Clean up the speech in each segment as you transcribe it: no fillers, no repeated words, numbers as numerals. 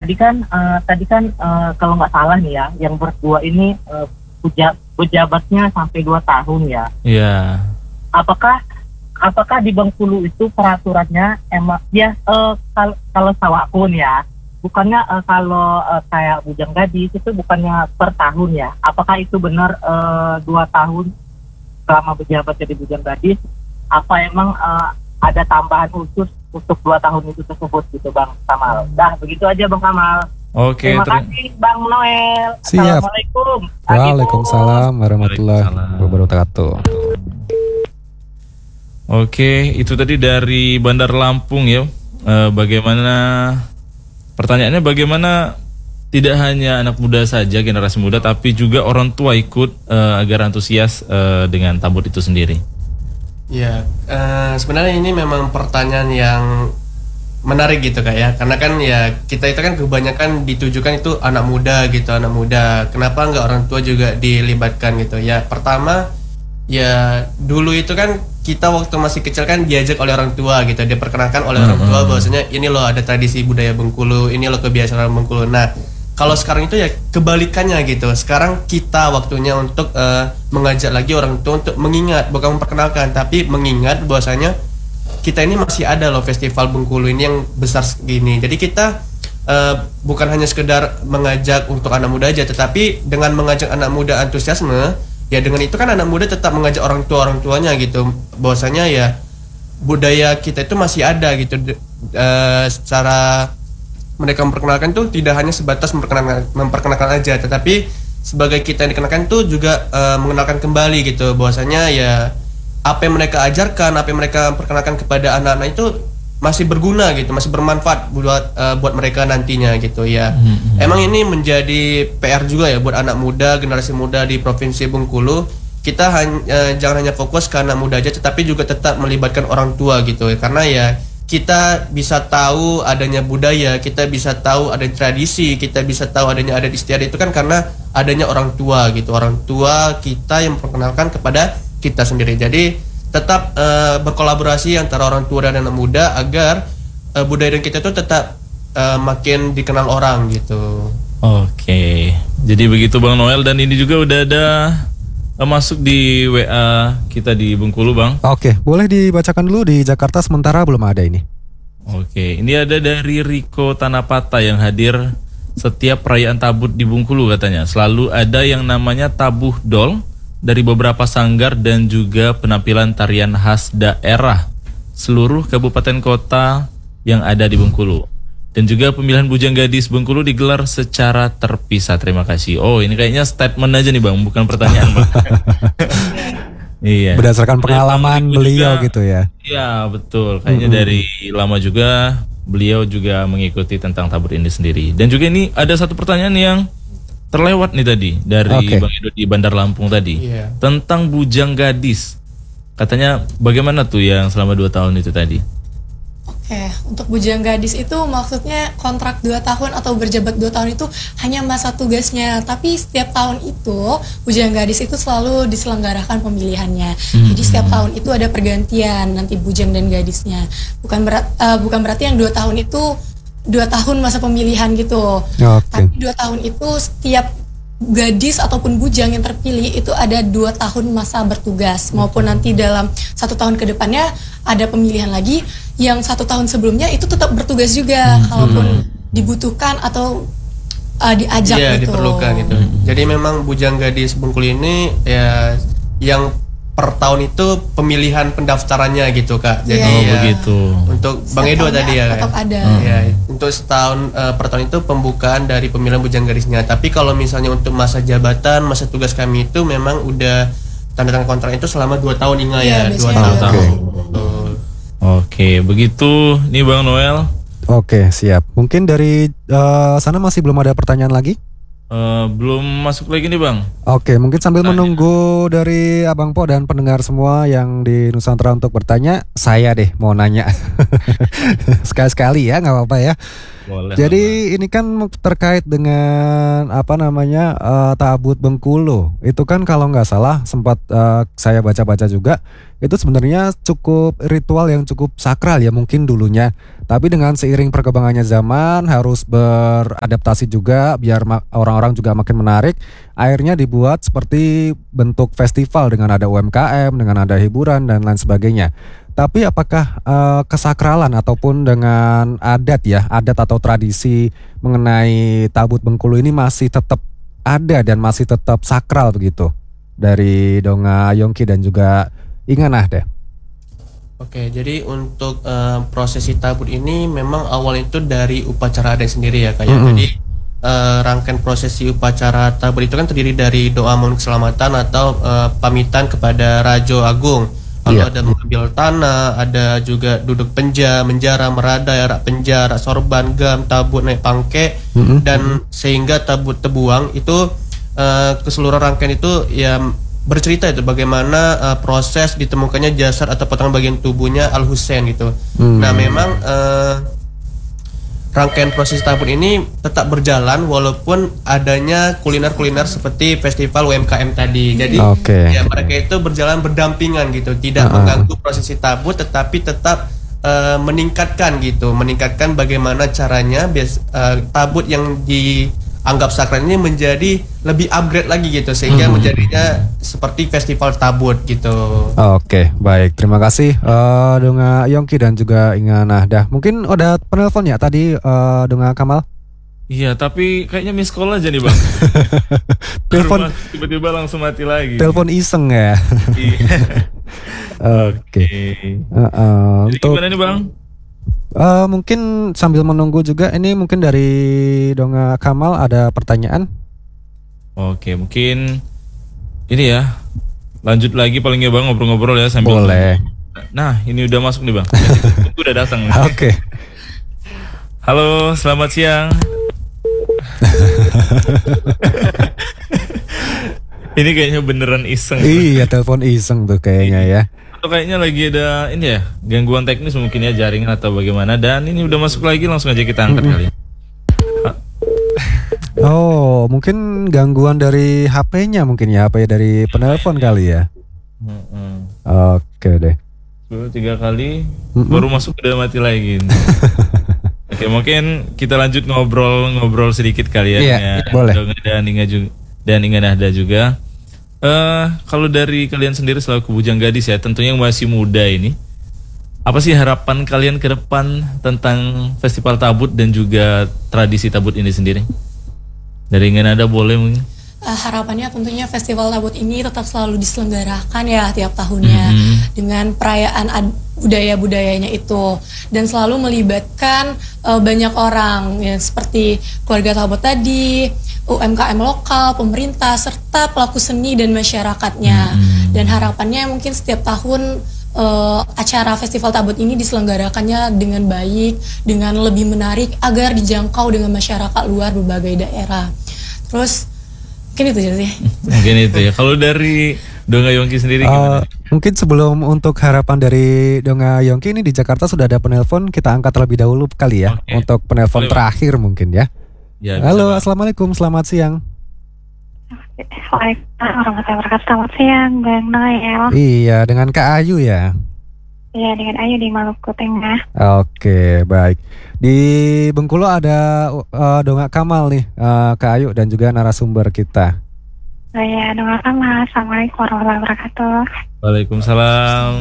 kalau nggak salah nih ya, yang berdua ini pejabatnya sampai 2 tahun ya. Iya. Apakah di Bengkulu itu peraturannya emang ya kalau sawakun ya, bukannya kalau kayak bujang gadis itu bukannya per tahun ya? Apakah itu benar 2 tahun selama berjabat jadi bujang gadis? Apa emang ada tambahan khusus untuk 2 tahun itu tersebut gitu Bang Kamal? Dah begitu aja Bang Kamal. Oke, Terima kasih Bang Noel. Siap. Assalamualaikum. Waalaikumsalam warahmatullahi wabarakatuh. Oke, itu tadi dari Bandar Lampung ya. Bagaimana pertanyaannya, bagaimana tidak hanya anak muda saja, generasi muda, tapi juga orang tua ikut agar antusias dengan tabur itu sendiri? Ya, sebenarnya ini memang pertanyaan yang menarik gitu Kak ya, karena kan ya kita itu kan kebanyakan ditujukan itu anak muda gitu, anak muda. Kenapa nggak orang tua juga dilibatkan gitu? Ya pertama, ya dulu itu kan kita waktu masih kecil kan diajak oleh orang tua gitu, diperkenalkan oleh orang tua bahwasanya ini loh ada tradisi budaya Bengkulu, ini loh kebiasaan Bengkulu. Nah kalau sekarang itu ya kebalikannya gitu. Sekarang kita waktunya untuk mengajak lagi orang tua untuk mengingat, bukan memperkenalkan, tapi mengingat bahwasanya kita ini masih ada loh festival Bengkulu ini yang besar segini. Jadi kita bukan hanya sekedar mengajak untuk anak muda aja, tetapi dengan mengajak anak muda antusiasme, ya dengan itu kan anak muda tetap mengajak orang tuanya gitu, bahwasanya ya budaya kita itu masih ada gitu. Secara mereka memperkenalkan tuh tidak hanya sebatas memperkenalkan aja, tetapi sebagai kita yang dikenalkan tuh juga mengenalkan kembali gitu, bahwasanya ya apa yang mereka ajarkan, apa yang mereka perkenalkan kepada anak-anak itu masih berguna gitu, masih bermanfaat buat mereka nantinya gitu ya. Emang ini menjadi PR juga ya buat anak muda, generasi muda di Provinsi Bengkulu. Kita jangan hanya fokus ke anak muda aja, tetapi juga tetap melibatkan orang tua gitu ya. Karena ya kita bisa tahu adanya budaya, kita bisa tahu ada tradisi, kita bisa tahu adanya adat istiadat itu kan karena adanya orang tua gitu. Orang tua kita yang memperkenalkan kepada kita sendiri. Jadi tetap berkolaborasi antara orang tua dan anak muda agar budaya dan kita itu tetap makin dikenal orang gitu. Oke, jadi begitu Bang Noel, dan ini juga udah ada masuk di WA kita di Bengkulu Bang. Oke, boleh dibacakan dulu. Di Jakarta sementara belum ada ini. Oke, ini ada dari Riko Tanapata yang hadir setiap perayaan tabut di Bengkulu katanya. Selalu ada yang namanya tabuh dol dari beberapa sanggar dan juga penampilan tarian khas daerah seluruh kabupaten kota yang ada di Bengkulu. Dan juga pemilihan bujang gadis Bengkulu digelar secara terpisah. Terima kasih. Oh, ini kayaknya statement aja nih Bang, bukan pertanyaan Bang. Iya. Berdasarkan pengalaman beliau juga, gitu ya. Iya, betul. Kayaknya dari lama juga beliau juga mengikuti tentang tabur ini sendiri. Dan juga ini ada satu pertanyaan yang terlewat nih tadi dari Bang Edo di Bandar Lampung tadi tentang bujang gadis. Katanya bagaimana tuh yang selama 2 tahun itu tadi? Oke, untuk bujang gadis itu maksudnya kontrak 2 tahun atau berjabat 2 tahun itu hanya masa tugasnya. Tapi setiap tahun itu bujang gadis itu selalu diselenggarakan pemilihannya. Jadi setiap tahun itu ada pergantian nanti bujang dan gadisnya. Bukan berarti yang 2 tahun itu 2 tahun masa pemilihan gitu. Tapi 2 tahun itu setiap gadis ataupun bujang yang terpilih itu ada 2 tahun masa bertugas, maupun nanti dalam 1 tahun ke depannya ada pemilihan lagi yang 1 tahun sebelumnya itu tetap bertugas juga kalaupun dibutuhkan atau diajak gitu. Diperlukan gitu. Jadi memang bujang gadis Bengkulu ini ya yang per tahun itu pemilihan pendaftarannya gitu Kak. Jadi begitu. Untuk Bang Edo tadi ya. Tetap ada. Ya, untuk setahun per tahun itu pembukaan dari pemilihan bujang gadisnya. Tapi kalau misalnya untuk masa jabatan, masa tugas kami itu memang udah tanda tangan kontrak itu selama 2 tahun ingat ya. 2 tahun. Oke, begitu nih Bang Noel. Oke, siap. Mungkin dari sana masih belum ada pertanyaan lagi? Belum masuk lagi nih Bang. Oke, mungkin sambil menunggu dari Abang Po dan pendengar semua yang di Nusantara untuk bertanya, saya deh mau nanya. Sekali-sekali ya, nggak apa-apa ya. Boleh. Jadi ini kan terkait dengan apa namanya Tabut Bengkulu. Itu kan kalau nggak salah sempat saya baca-baca juga, itu sebenarnya cukup ritual yang cukup sakral ya mungkin dulunya. Tapi dengan seiring perkembangannya zaman harus beradaptasi juga biar orang-orang juga makin menarik. Akhirnya dibuat seperti bentuk festival dengan ada UMKM, dengan ada hiburan dan lain sebagainya. Tapi apakah kesakralan ataupun dengan adat atau tradisi mengenai Tabut Bengkulu ini masih tetap ada dan masih tetap sakral begitu dari Donga Yongki dan juga Inganah deh. Oke, jadi untuk prosesi tabut ini memang awal itu dari upacara adat sendiri ya kayak. Jadi rangkaian prosesi upacara tabut itu kan terdiri dari doa mohon keselamatan atau pamitan kepada Rajo Agung. Lalu ada mengambil tanah, ada juga duduk menjara, merada, arak penjara, sorban, gam, tabut, naik pangke, dan sehingga tabut tebuang itu keseluruhan rangkaian itu ya bercerita itu bagaimana proses ditemukannya jasad atau potongan bagian tubuhnya Al Husain gitu. Nah memang rangkaian proses tabut ini tetap berjalan walaupun adanya kuliner-kuliner seperti festival UMKM tadi. Jadi ya mereka itu berjalan berdampingan gitu, tidak mengganggu prosesi tabut tetapi tetap meningkatkan bagaimana caranya tabut yang dianggap sakral ini menjadi lebih upgrade lagi gitu sehingga menjadinya seperti festival tabut gitu. Oke, baik. Terima kasih Donga Yongki dan juga Inganah. Mungkin ada penelpon ya tadi Donga Kamal? Iya, tapi kayaknya miss call aja nih Bang. Telepon tiba-tiba langsung mati lagi. Telepon iseng ya. Oke. Jadi gimana nih Bang? Mungkin sambil menunggu juga ini mungkin dari Donga Kamal ada pertanyaan. Oke, mungkin ini ya. Lanjut lagi paling ya Bang ngobrol-ngobrol ya sambil. Boleh. Nah, ini udah masuk nih Bang. Itu udah datang. Oke. Halo, selamat siang. Ini kayaknya beneran iseng. Iya, telepon iseng tuh kayaknya ya. Atau kayaknya lagi ada ini ya, gangguan teknis mungkin ya, jaringan atau bagaimana. Dan ini udah masuk lagi, langsung aja kita angkat kali. Oh, mungkin gangguan dari HP-nya mungkin ya, HP dari penelpon kali ya. Oke deh. 3 kali baru masuk udah mati lagi. Oke, mungkin kita lanjut ngobrol sedikit kali ya. Iya, boleh. Dan Inganah juga. Kalau dari kalian sendiri selaku bujang gadis ya, tentunya yang masih muda ini, apa sih harapan kalian ke depan tentang festival tabut dan juga tradisi tabut ini sendiri? Dari Inganah boleh mungkin? Harapannya tentunya festival tabut ini tetap selalu diselenggarakan ya tiap tahunnya dengan perayaan budaya-budayanya itu dan selalu melibatkan banyak orang ya, seperti keluarga tabut tadi, UMKM lokal, pemerintah serta pelaku seni dan masyarakatnya. Dan harapannya mungkin setiap tahun acara festival tabut ini diselenggarakannya dengan baik, dengan lebih menarik agar dijangkau dengan masyarakat luar berbagai daerah. Terus mungkin itu aja sih. Mungkin itu ya. Kalau dari Donga Yongki sendiri gimana? Mungkin sebelum untuk harapan dari Donga Yongki ini di Jakarta sudah ada penelpon, kita angkat terlebih dahulu kali ya. Untuk penelpon terakhir mungkin ya. Halo, assalamualaikum, selamat siang. Waalaikumsalam warahmatullahi wabarakatuh. Selamat siang, Bang Noel. Iya, dengan Kak Ayu ya. Iya, dengan Ayu di Maluku Tengah. Oke, baik. Di Bengkulu ada Donga Kamal nih, Kak Ayu dan juga narasumber kita. Saya Donga Kamal. Assalamualaikum warahmatullahi wabarakatuh. Waalaikumsalam.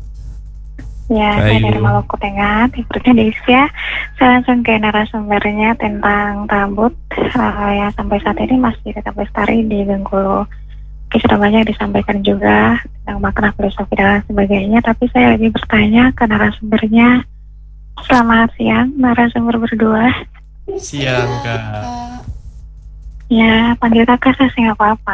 Ya, saya dari Maluku Tengah, berikutnya Desya. Saya langsung ke narasumbernya tentang tabut yang sampai saat ini masih tetap lestari di Bengkulu. Oke, sudah banyak disampaikan juga tentang makna filosofi dan sebagainya, tapi saya lebih bertanya ke narasumbernya. Selamat siang, narasumber berdua. Siang, Kak. Ya, panggil kakak saya nggak apa-apa.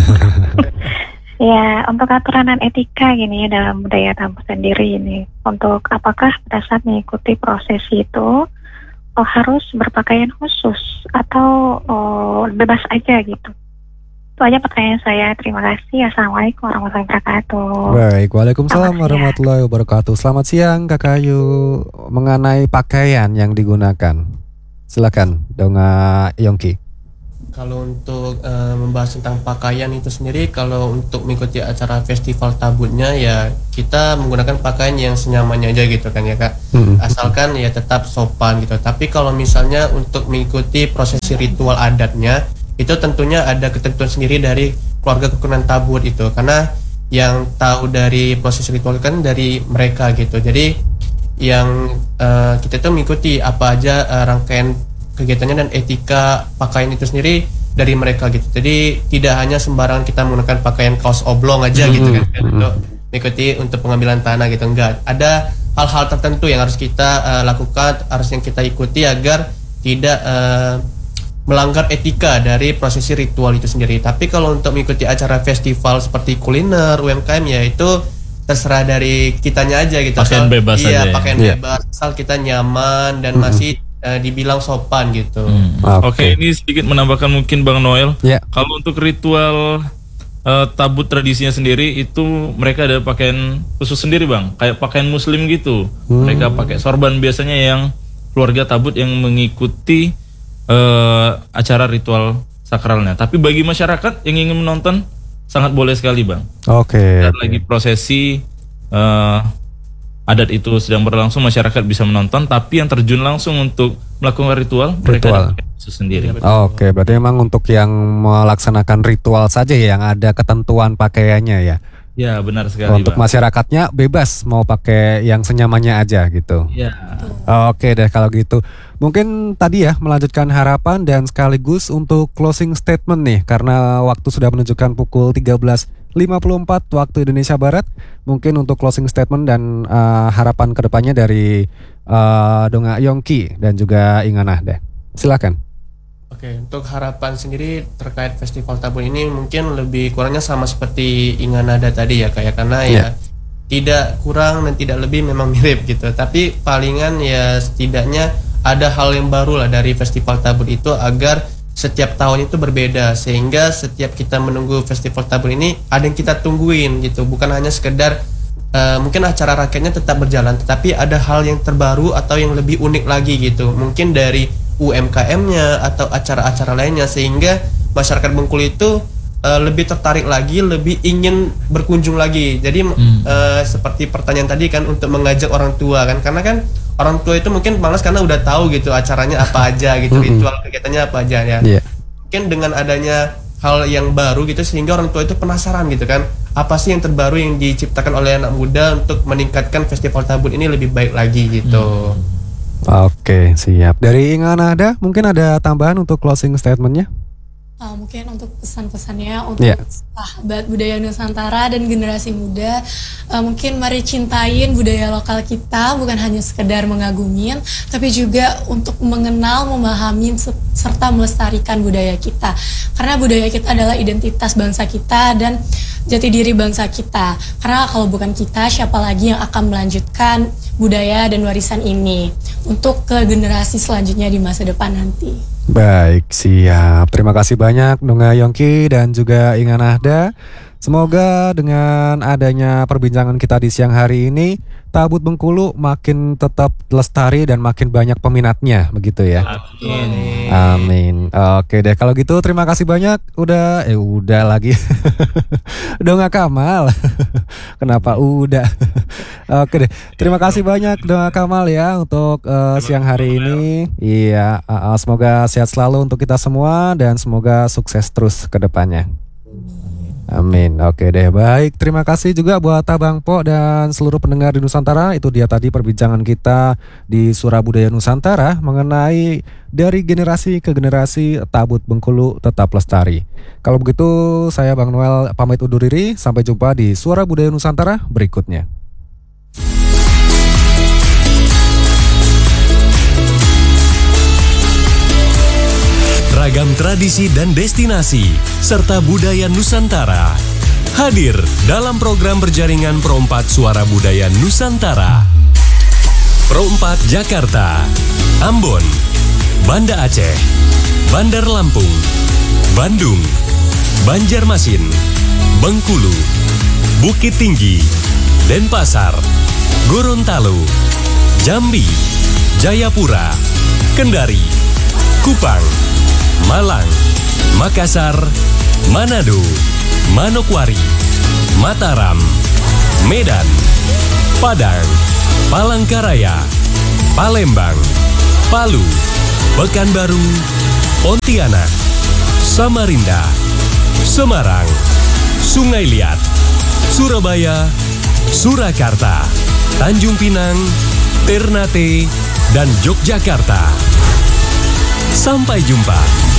Ya, untuk aturan dan etika gini dalam budaya tabut sendiri ini, untuk apakah pada saat mengikuti prosesi itu harus berpakaian khusus atau bebas aja gitu? Itu aja pertanyaan saya. Terima kasih. Assalamualaikum warahmatullahi wabarakatuh. Baik, waalaikumsalam warahmatullahi wabarakatuh. Selamat siang Kak Ayu. Mengenai pakaian yang digunakan. Silakan Donga Yongki. Kalau untuk membahas tentang pakaian itu sendiri, kalau untuk mengikuti acara festival Tabutnya ya kita menggunakan pakaian yang senyamannya aja gitu kan ya Kak. Asalkan ya tetap sopan gitu. Tapi kalau misalnya untuk mengikuti prosesi ritual adatnya, itu tentunya ada ketentuan sendiri dari keluarga keturunan Tabut itu. Karena yang tahu dari proses ritual kan dari mereka gitu. Jadi yang kita tuh mengikuti apa aja rangkaian kegiatannya dan etika pakaian itu sendiri dari mereka gitu. Jadi tidak hanya sembarangan kita menggunakan pakaian kaos oblong aja gitu kan untuk mengikuti untuk pengambilan tanah gitu, enggak. Ada hal-hal tertentu yang harus kita lakukan, harus yang kita ikuti agar tidak melanggar etika dari prosesi ritual itu sendiri. Tapi kalau untuk mengikuti acara festival seperti kuliner, UMKM ya itu terserah dari kitanya aja gitu. Pakaian bebas aja. Iya, pakaian bebas asal kita nyaman dan masih dibilang sopan gitu. Oke, ini sedikit menambahkan mungkin Bang Noel. Kalau untuk ritual tabut tradisinya sendiri itu mereka ada pakaian khusus sendiri Bang, kayak pakaian muslim gitu. Mereka pakai sorban biasanya yang keluarga tabut yang mengikuti acara ritual sakralnya. Tapi bagi masyarakat yang ingin menonton sangat boleh sekali Bang. Dan lagi prosesi adat itu sedang berlangsung, masyarakat bisa menonton, tapi yang terjun langsung untuk melakukan ritual. Mereka itu sendiri. Berarti memang untuk yang melaksanakan ritual saja ya, yang ada ketentuan pakaiannya ya. Ya benar sekali. Untuk masyarakatnya bebas mau pakai yang senyamannya aja gitu. Ya. Oke deh kalau gitu. Mungkin tadi ya melanjutkan harapan dan sekaligus untuk closing statement nih, karena waktu sudah menunjukkan pukul 13.54 waktu Indonesia Barat. Mungkin untuk closing statement dan harapan kedepannya dari Donga Yongki dan juga Inganah deh. Silakan. Oke, untuk harapan sendiri terkait Festival Tabut ini mungkin lebih kurangnya sama seperti Inganada tadi ya kayak, karena ya tidak kurang dan tidak lebih, memang mirip gitu. Tapi palingan ya setidaknya ada hal yang baru lah dari Festival Tabut itu, agar setiap tahun itu berbeda, sehingga setiap kita menunggu Festival Tabut ini ada yang kita tungguin gitu, bukan hanya sekedar mungkin acara rakyatnya tetap berjalan, tetapi ada hal yang terbaru atau yang lebih unik lagi gitu, mungkin dari UMKM-nya atau acara-acara lainnya, sehingga masyarakat Bengkulu itu lebih tertarik lagi, lebih ingin berkunjung lagi. Jadi seperti pertanyaan tadi kan, untuk mengajak orang tua kan, karena kan orang tua itu mungkin malas karena udah tahu gitu acaranya apa aja gitu, ritual kegiatannya apa aja ya. Mungkin dengan adanya hal yang baru gitu, sehingga orang tua itu penasaran gitu kan, apa sih yang terbaru yang diciptakan oleh anak muda untuk meningkatkan Festival Tabut ini lebih baik lagi gitu. Oke, siap. Dari Inganada mungkin ada tambahan untuk closing statementnya? Mungkin untuk pesan-pesannya untuk sahabat budaya Nusantara dan generasi muda, mungkin mari cintain budaya lokal kita, bukan hanya sekedar mengagumin, tapi juga untuk mengenal, memahami, serta melestarikan budaya kita. Karena budaya kita adalah identitas bangsa kita dan jati diri bangsa kita. Karena kalau bukan kita, siapa lagi yang akan melanjutkan budaya dan warisan ini untuk ke generasi selanjutnya di masa depan nanti. Baik, siap. Terima kasih banyak Donga Yongki dan juga Inganahda. Semoga dengan adanya perbincangan kita di siang hari ini, Tabut Bengkulu makin tetap lestari dan makin banyak peminatnya, begitu ya. Amin. Oke deh, kalau gitu terima kasih banyak. Udah lagi. Donga Kamal. Kenapa udah? Oke deh, terima kasih banyak Donga Kamal ya untuk siang hari ini. Iya, semoga sehat selalu untuk kita semua dan semoga sukses terus ke depannya. Amin. Oke deh, baik. Terima kasih juga buat Abang Po dan seluruh pendengar di Nusantara. Itu dia tadi perbincangan kita di Suara Budaya Nusantara mengenai dari generasi ke generasi Tabut Bengkulu tetap lestari. Kalau begitu saya Bang Noel pamit undur diri. Sampai jumpa di Suara Budaya Nusantara berikutnya. Ragam tradisi dan destinasi serta budaya Nusantara hadir dalam program berjaringan Pro 4 Suara Budaya Nusantara. Pro 4 Jakarta, Ambon, Banda Aceh, Bandar Lampung, Bandung, Banjarmasin, Bengkulu, Bukit Tinggi, Denpasar, Gorontalo, Jambi, Jayapura, Kendari, Kupang, Malang, Makassar, Manado, Manokwari, Mataram, Medan, Padang, Palangkaraya, Palembang, Palu, Pekanbaru, Pontianak, Samarinda, Semarang, Sungai Liat, Surabaya, Surakarta, Tanjung Pinang, Ternate, dan Yogyakarta. Sampai jumpa.